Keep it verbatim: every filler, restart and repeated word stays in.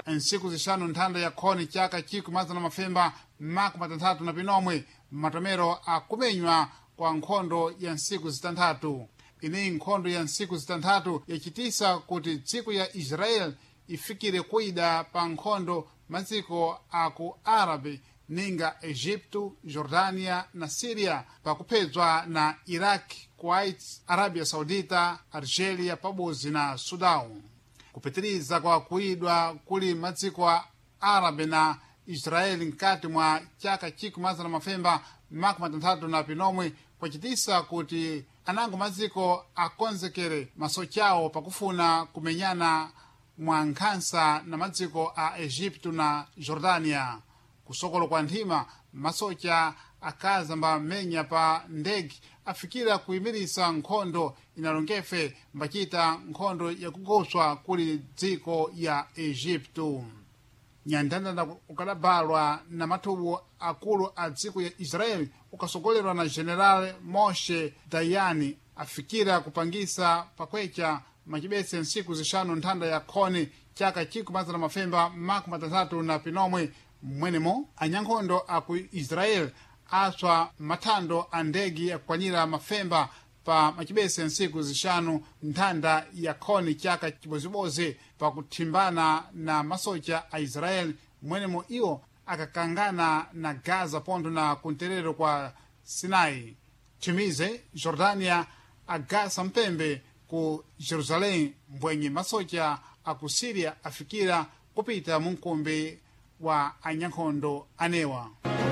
nsiku zixanu nthanda ya khoni chaka chiku mazana mafemba maku matanthatu na pinomwe matomero akumenywa kwa nkhondo ya nsiku zitanthatu. Ineyi nkhondo ya nsiku zitanthatu yachitisa kuti dziko ya Israel ifikire kuida pa nkhondo maziko aku Arabi ninga Egypto, Jordania na Syria pakuphedzwa na Iraq, Kuwait, Arabia Saudita, Algeria pabodzi na Sudan. Kupitiriza kwa kuidwa kuli maziko a Arabi na Israeli nkati mwa chaka chiku mazana mafemba maku matanthatu na pinomwe kwachitisa kuti anango maziko akonzekere masochawo pakufuna kumenyana mwa nkhansa na maziko a Egypto na Jordania. Kusokolo kwa nthima masocha akaza mba menya pa ndege afikira kuyimirisa nkhondo inalongefe mbachita nkhondo yakugoswa kuli dziko ya Egypto. Nyandanda ukadabalwa na mathubu akulu a dziko ya Israeli ukasogolerwa na General Moshe Dayani afikira kupangisa pakwecha machibese nsiku zixanu nthanda ya khoni chaka chiku mazana mafemba maku matanthatu na pinomwe mwenemo anyankhondo aku Israeli aswa mathando a ndegi akukwanyira mafemba pa machibese nsiku zixanu nthanda ya khoni chaka chibozibozi pakuthimbana na masocha a Israeli mwenemo iwo akakangana na Gaza pontho na kunterero kwa Sinai. Chimize Jordania agasa mpembe ku Jerusalém mbwenye masocha aku Syria afikira kupita munkumbi wa anyankhondo anewa.